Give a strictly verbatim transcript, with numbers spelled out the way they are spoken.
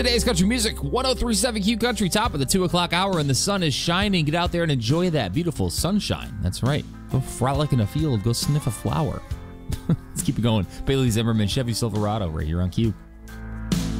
Today's country music, one oh three point seven Q Country, top of the two o'clock hour, and the sun is shining. Get out there and enjoy that beautiful sunshine. That's right. Go frolic in a field. Go sniff a flower. Let's keep it going. Bailey Zimmerman, Chevy Silverado, right here on Q.